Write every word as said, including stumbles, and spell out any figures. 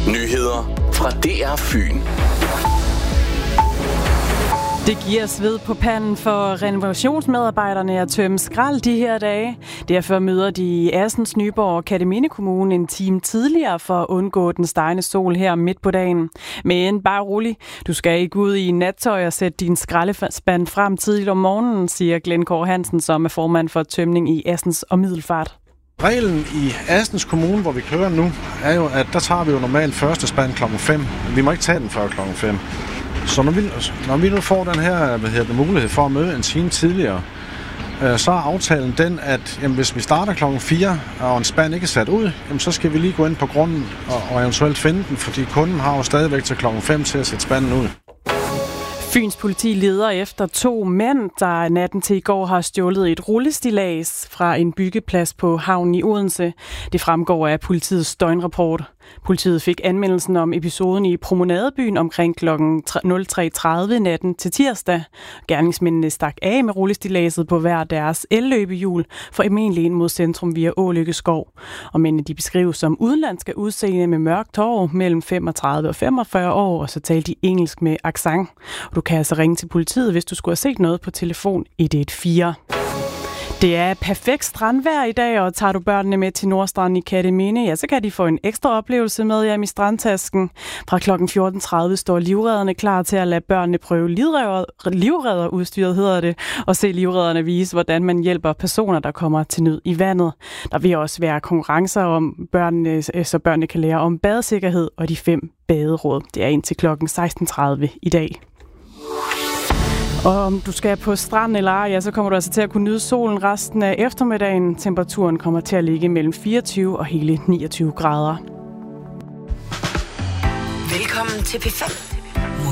Nyheder fra D R Fyn. Det giver sved på panden for renovationsmedarbejderne at tømme skrald de her dage. Derfor møder de i Assens, Nyborg og Kerteminde Kommune en time tidligere for at undgå den stegende sol her midt på dagen. Men bare rolig, du skal ikke ud i nattøj og sætte din skraldespand frem tidligt om morgenen, siger Glenn Kåre Hansen, som er formand for tømning i Assens og Middelfart. Reglen i Assens Kommune, hvor vi kører nu, er jo, at der tager vi jo normalt første spand klokken fem. Vi må ikke tage den før klokken fem. Så når vi, når vi nu får den her hvad hedder det, mulighed for at møde en time tidligere, øh, så er aftalen den, at jamen, hvis vi starter klokken fire, og en spand ikke er sat ud, jamen, så skal vi lige gå ind på grunden og, og eventuelt finde den, fordi kunden har jo stadigvæk til klokken fem til at sætte spanden ud. Fyns politi leder efter to mænd, der natten til i går har stjålet et rullestillads fra en byggeplads på havnen i Odense. Det fremgår af politiets døgnrapport. Politiet fik anmeldelsen om episoden i Promenadebyen omkring klokken nul tre tredive natten til tirsdag. Gerningsmændene stak af med rullestilladset på hver deres elløbehjul formentlig ind mod centrum via Ålykke Skov. Og mændene de beskrives som udenlandske udseende med mørkt hår mellem femogtredive og femogfyrre år, og så talte de engelsk med accent. Og du kan altså ringe til politiet, hvis du skulle have set noget på telefon et et fire. Det er perfekt strandvejr i dag, og tager du børnene med til Nordstranden i Kerteminde, ja, så kan de få en ekstra oplevelse med hjem i strandtasken. Fra klokken fjorten tredive står livredderne klar til at lade børnene prøve livredderudstyret, hedder det, og se livredderne vise, hvordan man hjælper personer, der kommer til nød i vandet. Der vil også være konkurrencer om børnene, så børnene kan lære om badesikkerhed og de fem baderåd. Det er indtil klokken seksten tredive i dag. Og om du skal på stranden eller ej, ja, så kommer du altså til at kunne nyde solen resten af eftermiddagen. Temperaturen kommer til at ligge mellem fireogtyve og hele niogtyve grader. Velkommen til P fem.